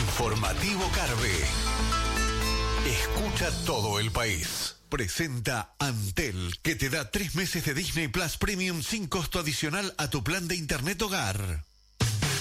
Informativo Carve. Escucha todo el país. Presenta Antel, que te da 3 meses de Disney Plus Premium sin costo adicional a tu plan de internet hogar.